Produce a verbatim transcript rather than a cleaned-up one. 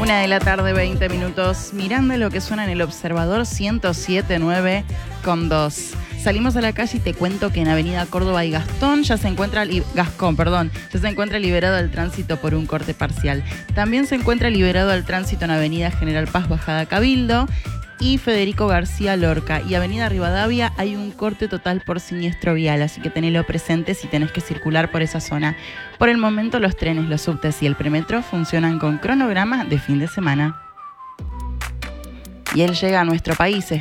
Una de la tarde, veinte minutos, mirando lo que suena en el Observador ciento siete punto nueve con dos. Salimos a la calle y te cuento que en Avenida Córdoba y Gastón ya se encuentra, li- Gascón, perdón, ya se encuentra liberado el tránsito por un corte parcial. También se encuentra liberado el tránsito en Avenida General Paz, Bajada Cabildo, y Federico García Lorca. Y Avenida Rivadavia hay un corte total por siniestro vial, así que tenelo presente si tenés que circular por esa zona. Por el momento los trenes, los subtes y el premetro funcionan con cronograma de fin de semana. Y él llega a nuestro país.